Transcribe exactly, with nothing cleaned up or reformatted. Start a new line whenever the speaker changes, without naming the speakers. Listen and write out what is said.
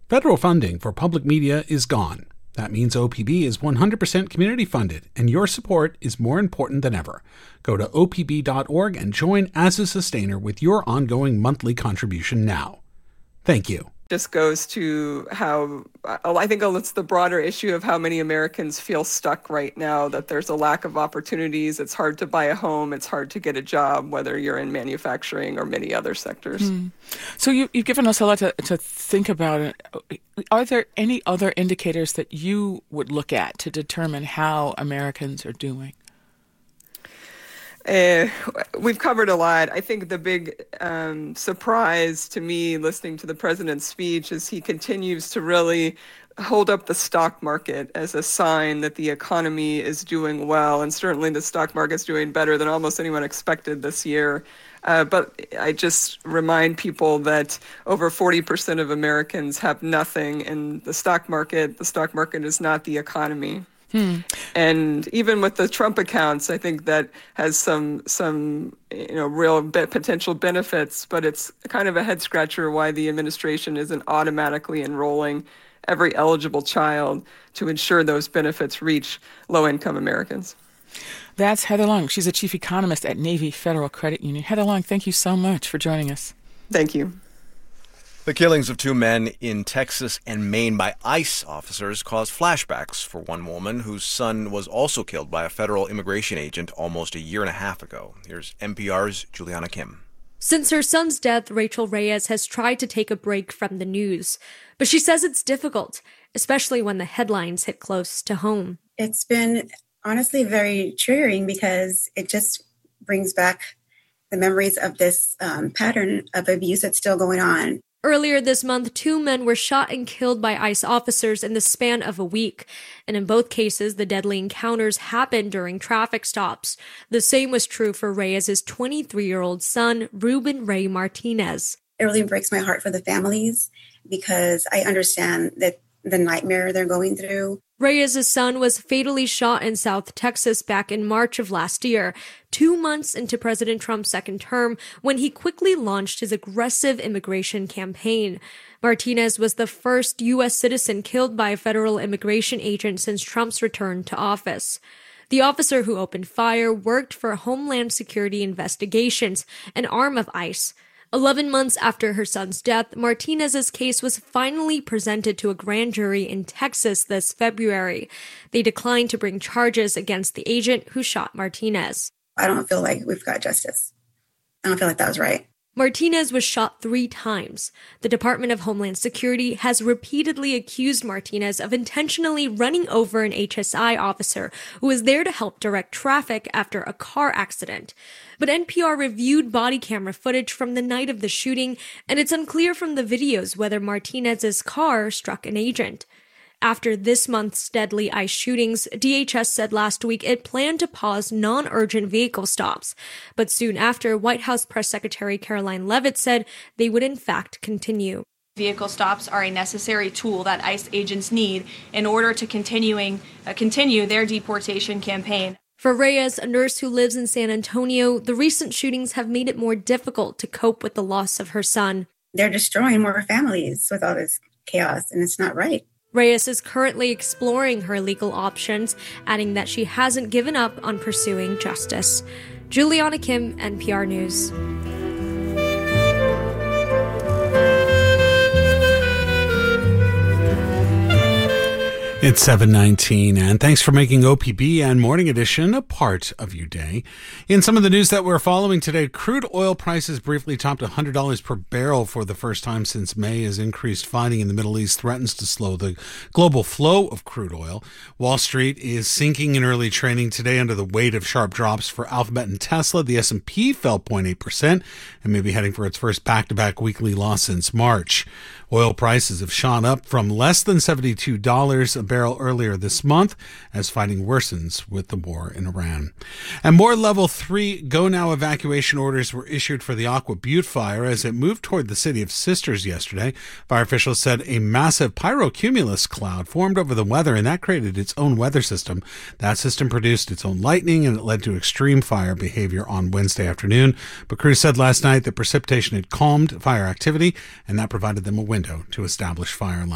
Federal funding for public media is gone. That means O P B is one hundred percent community funded, and your support is more important than ever. Go to O P B dot org and join as a sustainer with your ongoing monthly contribution now. Thank you.
Just goes to how, I think it's the broader issue of how many Americans feel stuck right now, that there's a lack of opportunities. It's hard to buy a home. It's hard to get a job, whether you're in manufacturing or many other sectors.
Mm. So you, you've given us a lot to, to think about. Are there any other indicators that you would look at to determine how Americans are doing?
Uh, we've covered a lot. I think the big um, surprise to me listening to the president's speech is he continues to really hold up the stock market as a sign that the economy is doing well. And certainly the stock market's doing better than almost anyone expected this year. Uh, but I just remind people that over forty percent of Americans have nothing in the stock market. The stock market is not the economy. Hmm. And even with the Trump accounts, I think that has some some you know real be- potential benefits, but it's kind of a head scratcher why the administration isn't automatically enrolling every eligible child to ensure those benefits reach low-income Americans.
That's Heather Long. She's a chief economist at Navy Federal Credit Union. Heather Long, thank you so much for joining us.
Thank you.
The killings of two men in Texas and Maine by ICE officers caused flashbacks for one woman whose son was also killed by a federal immigration agent almost a year and a half ago. Here's N P R's Juliana Kim.
Since her son's death, Rachel Reyes has tried to take a break from the news, but she says it's difficult, especially when the headlines hit close to home.
It's been honestly very triggering because it just brings back the memories of this um, pattern of abuse that's still going on.
Earlier this month, two men were shot and killed by ICE officers in the span of a week. And in both cases, the deadly encounters happened during traffic stops. The same was true for Reyes' twenty-three-year-old son, Ruben Ray Martinez.
It really breaks my heart for the families because I understand that the nightmare they're going through.
Reyes' son was fatally shot in South Texas back in March of last year, two months into President Trump's second term, when he quickly launched his aggressive immigration campaign. Martinez was the first U S citizen killed by a federal immigration agent since Trump's return to office. The officer who opened fire worked for Homeland Security Investigations, an arm of ICE. Eleven months after her son's death, Martinez's case was finally presented to a grand jury in Texas this February. They declined to bring charges against the agent who shot Martinez.
I don't feel like we've got justice. I don't feel like that was right.
Martinez was shot three times. The Department of Homeland Security has repeatedly accused Martinez of intentionally running over an H S I officer who was there to help direct traffic after a car accident. But N P R reviewed body camera footage from the night of the shooting, and it's unclear from the videos whether Martinez's car struck an agent. After this month's deadly ICE shootings, D H S said last week it planned to pause non-urgent vehicle stops. But soon after, White House Press Secretary Caroline Leavitt said they would in fact continue.
Vehicle stops are a necessary tool that ICE agents need in order to continuing uh, continue their deportation campaign.
For Reyes, a nurse who lives in San Antonio, the recent shootings have made it more difficult to cope with the loss of her son.
They're destroying more families with all this chaos, and it's not right.
Reyes is currently exploring her legal options, adding that she hasn't given up on pursuing justice. Juliana Kim, N P R News.
It's seven nineteen, and thanks for making O P B and Morning Edition a part of your day. In some of the news that we're following today, crude oil prices briefly topped one hundred dollars per barrel for the first time since May as increased fighting in the Middle East threatens to slow the global flow of crude oil. Wall Street is sinking in early trading today under the weight of sharp drops for Alphabet and Tesla. The S and P fell zero point eight percent and may be heading for its first back-to-back weekly loss since March. Oil prices have shot up from less than seventy-two dollars a barrel earlier this month as fighting worsens with the war in Iran. And more level three Go Now evacuation orders were issued for the Aqua Butte fire as it moved toward the city of Sisters yesterday. Fire officials said a massive pyrocumulus cloud formed over the weather, and that created its own weather system. That system produced its own lightning, and it led to extreme fire behavior on Wednesday afternoon. But crews said last night that precipitation had calmed fire activity, and that provided them a window to establish fire lines.